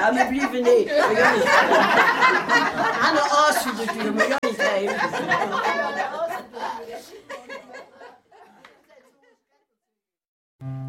men bliv ved ned. Han er også cykeldyr, men jeg er ikke.